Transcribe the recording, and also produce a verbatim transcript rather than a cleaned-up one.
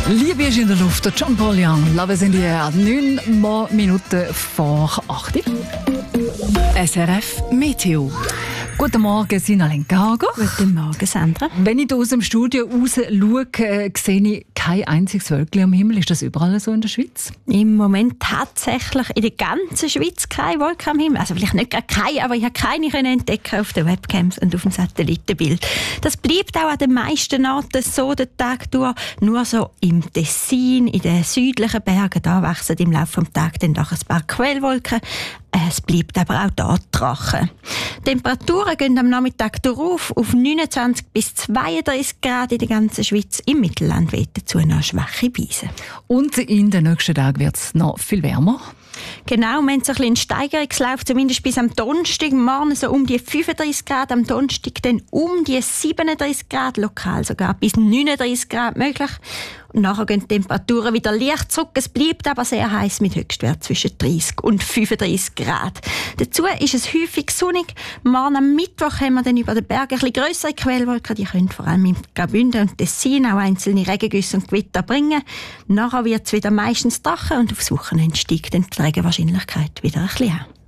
Liebe ist in der Luft, der John Paul Young, Love is in the air, neun Minuten vor acht. S R F Meteo. Guten Morgen, Sina Lenkager. Guten Morgen, Sandra. Wenn ich hier aus dem Studio raus schaue, äh, sehe ich kein einziges Wölkchen am Himmel. Ist das überall so in der Schweiz? Im Moment tatsächlich in der ganzen Schweiz keine Wolke am Himmel. Also vielleicht nicht gar keine, aber ich habe keine entdecken auf den Webcams und auf dem Satellitenbild. Das bleibt auch an den meisten Orten so den Tag durch. Nur so im Tessin, in den südlichen Bergen, da wachsen im Laufe des Tages dann doch ein paar Quellwolken. Es bleibt aber auch dort trocken. Die Temperaturen gehen am Nachmittag darauf auf neunundzwanzig bis zweiunddreißig Grad in der ganzen Schweiz. Im Mittelland weht dazu noch schwache Brise. Und in den nächsten Tagen wird es noch viel wärmer. Genau, wir haben so ein bisschen Steigerungslauf, zumindest bis am Donnerstag, morgen so um die fünfunddreißig Grad, am Donnerstag dann um die siebenunddreißig Grad, lokal sogar bis neununddreißig Grad möglich. Und nachher gehen die Temperaturen wieder leicht zurück. Es bleibt aber sehr heiß mit Höchstwert zwischen dreißig und fünfunddreißig Grad. Dazu ist es häufig sonnig. Morgen am Mittwoch haben wir dann über den Bergen ein bisschen grössere Quellwolken. Die können vor allem im Graubünden und Tessin auch einzelne Regengüsse und Gewitter bringen. Nachher wird es wieder meistens trocken und aufs Wochenende steigt dann die Regenwahrscheinlichkeit wieder ein bisschen an.